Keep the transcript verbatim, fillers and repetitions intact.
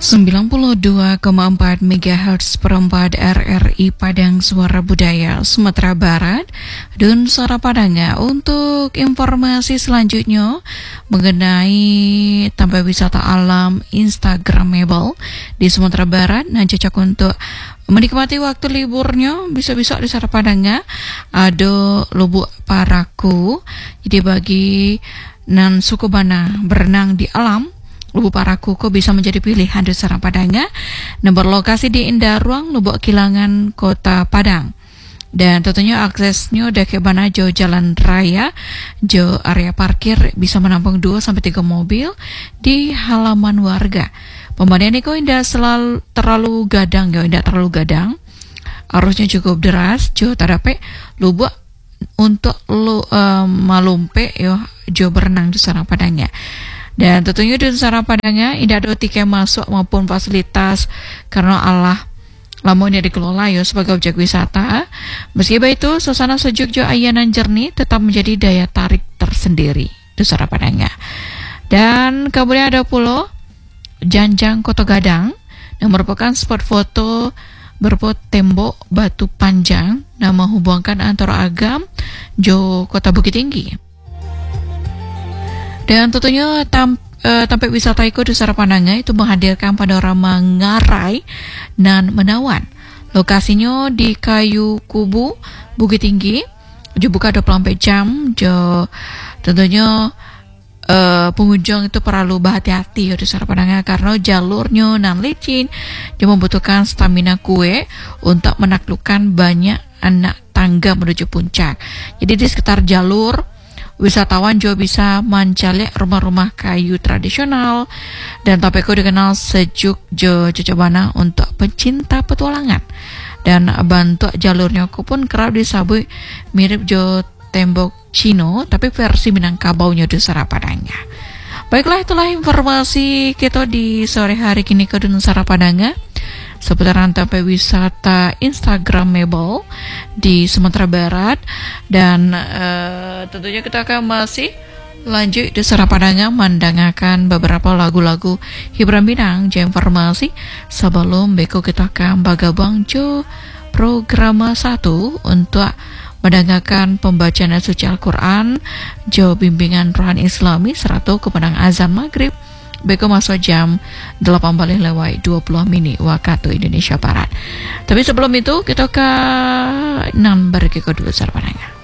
sembilan puluh dua koma empat megahertz perempat R R I Padang Suara Budaya Sumatera Barat dan Suara Padangnya. Untuk informasi selanjutnya mengenai tempat wisata alam Instagramable di Sumatera Barat, nah cocok untuk menikmati waktu liburnya, bisa-bisa di Suara Padangnya ada Lubuk Paraku. Jadi bagi nan suku Bana berenang di alam, Lubuk Paraku kok bisa menjadi pilihan di Suara Padangnya. Nah, berlokasi di Indah Ruang, Lubuk Kilangan, Kota Padang. Dan tentunya aksesnya dari Bana jauh jalan raya, jauh area parkir bisa menampung dua sampai tiga mobil di halaman warga. Pemandian ini kok indah selalu terlalu gadang, ya indah terlalu gadang. Arusnya cukup deras, jauh tadape lubuk untuk lu um, malumpe yo jauh berenang di Suara Padangnya. Dan tentunya di Suara Padangnya tidak ada tiket masuk maupun fasilitas karena Allah lamun dikelola yo sebagai objek wisata. Meski begitu, suasana sejuk jo ayanan jernih tetap menjadi daya tarik tersendiri di Suara Padangnya. Dan kemudian ada pulau Janjang Kota Gadang yang merupakan spot foto berpot tembok batu panjang yang menghubungkan antara Agam jo Kota Bukit Tinggi. Dan tentunya tam, e, tempat wisata itu di Suara Padangnya itu menghadirkan panorama ngarai dan menawan. Lokasinya di Kayu Kubu, Bukit Tinggi. Jo buka dua puluh empat jam. Jo tentunya e, pengunjung itu perlu berhati-hati di Suara Padangnya karena jalurnya nan licin. Jo membutuhkan stamina kue untuk menaklukkan banyak anak tangga menuju puncak. Jadi di sekitar jalur wisatawan juga bisa mencalek rumah-rumah kayu tradisional dan Tapeko dikenal sejuk jo cocobana untuk pecinta petualangan. Dan bentuk jalurnya pun kerap disabui mirip jo tembok Cino tapi versi Minangkabaunya di Suara Padangnya. Baiklah, itulah informasi kita di sore hari kini ke Suara Padangnya seputaran tempat wisata Instagramable di Sumatera Barat. Dan uh, tentunya kita akan masih lanjut di Suara Padangnya mendengarkan beberapa lagu-lagu hiburan Minang jam informasi sebelum beko kita akan bagabang jo program satu untuk mendengarkan pembacaan suci Al-Quran jo bimbingan rohani Islami seratu kepada azan maghrib. Beko masuk jam delapan balik lewat dua puluh menit waktu Indonesia Barat. Tapi sebelum itu kita ke enam berikut dulu Suara Padangnya.